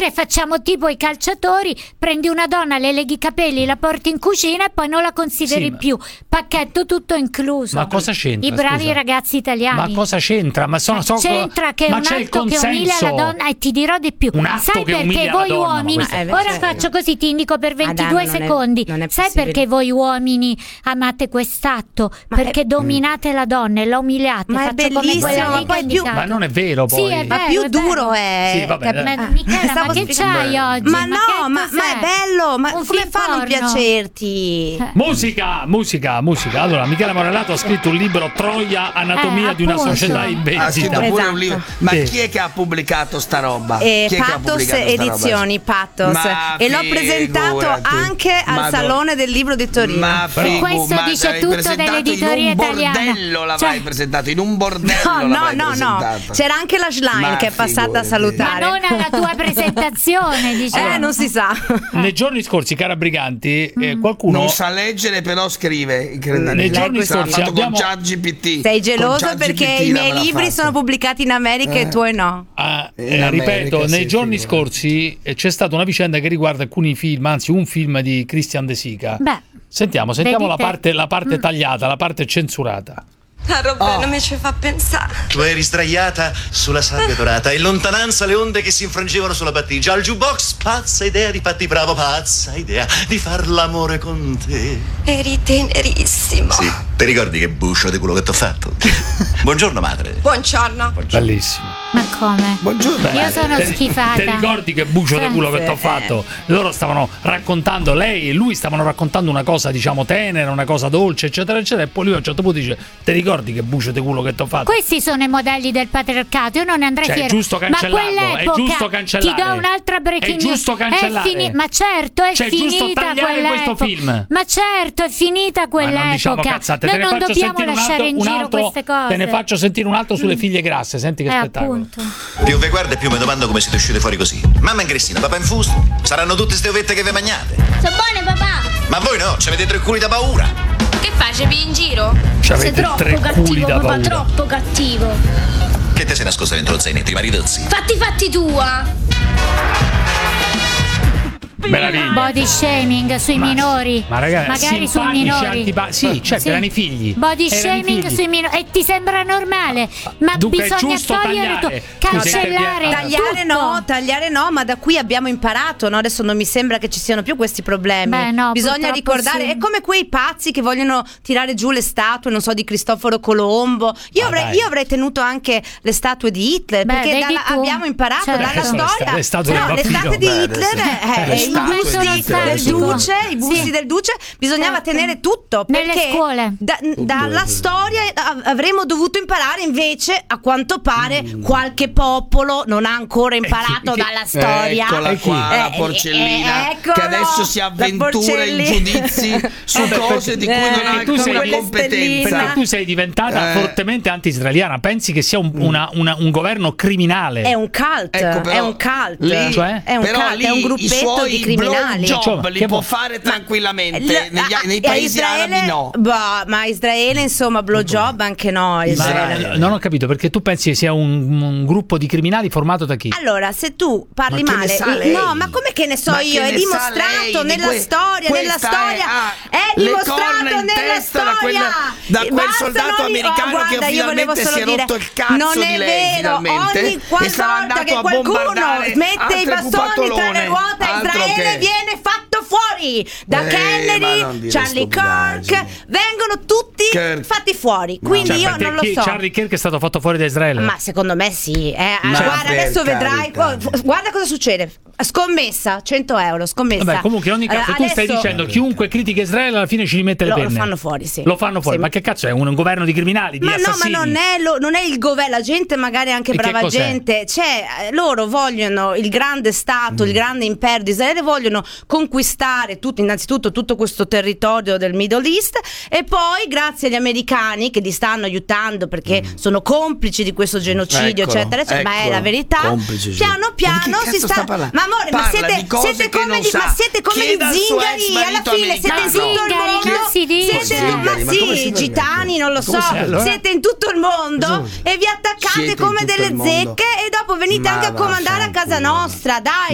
Oppure facciamo tipo i calciatori, prendi una donna, le leghi i capelli, la porti in cucina e poi non la consideri più. Pacchetto tutto incluso. Ma cosa c'entra? I bravi ragazzi italiani. Ma cosa c'entra? C'entra che è un atto che umilia la donna, e ti dirò di più. Sai perché voi uomini, ora faccio così, ti indico per 22 secondi. Sai perché voi uomini amate quest'atto? Perché dominate la donna e la umiliate. Ma è bellissimo, ma non è vero poi. Sì, è ma vero, più è duro è. Sì, vabbè, Michela, ma che c'hai oggi? Ma no, ma è bello, ma come fa a non piacerti? Musica. Allora, Michela Morellato ha scritto un libro, Troia, anatomia di una società in vendita. Ha scritto pure un libro. Ma chi è che ha pubblicato sta roba? Pathos Edizioni, Pathos. E l'ho presentato anche al Salone del Libro di Torino. Questo dice tutto dell'editoria italiana. In un bordello l'avrai presentato, in un bordello. No. C'era anche la Schlein che è passata a salutare. Ma non alla tua presentazione, diciamo. Non si sa. Nei giorni scorsi, cara Briganti, qualcuno non sa leggere, però scrive. Nei giorni scorsi abbiamo con ChatGPT. Sei geloso perché i miei libri sono pubblicati in America e i tuoi no. Ripeto, nei giorni scorsi c'è stata una vicenda che riguarda alcuni film, anzi un film di Christian De Sica. Sentiamo la parte tagliata, la parte censurata. A Roberto mi ci fa pensare. Tu eri sdraiata sulla sabbia dorata e in lontananza le onde che si infrangevano sulla battigia. Al jukebox, pazza idea di fatti bravo, pazza idea di far l'amore con te. Eri tenerissimo. Sì, ti ricordi che buscio di quello che t'ho fatto? Buongiorno madre. Buongiorno. Bellissimo. Ma come? Buongiorno. Io sono schifata. Ti ricordi che bucio di quello che t'ho fatto? Loro stavano raccontando, lei e lui stavano raccontando una cosa, diciamo, tenera, una cosa dolce, eccetera, eccetera. E poi lui a un certo punto dice: ti ricordi che bucio di culo che t'ho fatto? Questi sono i modelli del patriarcato. Io non ne andrei fiero. È giusto cancellarlo. Ma quell'epoca, è giusto cancellare. Ti do un'altra breaking news. È giusto cancellare. Ma certo, è finita quell'epoca. Questo film. Ma certo, è finita quell'epoca. Non diciamo cazzate. Noi non dobbiamo lasciare in giro queste cose. Te ne faccio sentire un altro sulle figlie grasse. Senti che spettacolo. Appunto. Più ve guarda e più mi domando come siete uscite fuori così. Mamma in Cristina, papà in fusto. Saranno tutte ste ovette che ve mangiate. Sono buone, papà. Ma voi no, ci avete tre culi da paura. Che facevi in giro? Sei troppo cattivo, papà, troppo cattivo. Che te sei nascosta dentro lo zainetto, i maritozzi? Fatti tua. Meraviglia. Body shaming sui minori. Ma ragazzi, magari sui minori. Sì, certo, erano i figli. Body shaming sui minori. E ti sembra normale? Ma dunque, bisogna togliere cancellare. Tagliare no, ma da qui abbiamo imparato, no? Adesso non mi sembra che ci siano più questi problemi. Bisogna ricordare, è come quei pazzi che vogliono tirare giù le statue, non so, di Cristoforo Colombo. Io avrei tenuto anche le statue di Hitler, perché abbiamo imparato dalla storia. Le statue di Hitler i busti del duce bisognava tenere tutto, perché nelle scuole dalla storia avremmo dovuto imparare. Invece a quanto pare qualche popolo non ha ancora imparato dalla storia. Eccola qua la porcellina che adesso si avventura in giudizi su cose di cui non ha alcuna competenza, perché tu sei diventata fortemente anti-israeliana. Pensi che sia un governo criminale? È un cult, è un cult, è un gruppetto di criminali. Li può fare tranquillamente nei paesi arabi no. Ma Israele, insomma, blowjob anche no. Non ho capito, perché tu pensi che sia un gruppo di criminali formato da chi? Allora, se tu parli male, no, ma come che ne so io? È dimostrato nella storia, è dimostrato nella storia da quel soldato americano che finalmente si è rotto il cazzo di lei, finalmente, ogni volta che qualcuno mette i bastoni tra le ruote a Israele viene fatto fuori da Kennedy, Charlie Kirk, vengono tutti fatti fuori. Quindi io non lo so. Charlie Kirk è stato fatto fuori da Israele? Ma secondo me sì. Guarda, adesso vedrai. Guarda cosa succede. Scommessa, 100 euro, scommessa. Vabbè, comunque in ogni caso tu stai dicendo chiunque critica Israele alla fine ci rimette le penne. Lo fanno fuori, sì. Lo fanno fuori, ma che cazzo è? Un governo di criminali, di assassini? No, ma non è il governo, la gente magari anche brava gente. Loro vogliono il grande stato, il grande impero di Israele, vogliono conquistare innanzitutto tutto questo territorio del Middle East, e poi grazie agli americani che li stanno aiutando perché sono complici di questo genocidio, eccetera, eccetera. Ma è la verità. Piano piano si sta. Ma amore, ma siete come gli zingari, alla fine siete in tutto il mondo, gitani, non lo so, siete in tutto il mondo e vi attaccate come delle zecche e dopo venite anche a comandare a casa nostra, dai.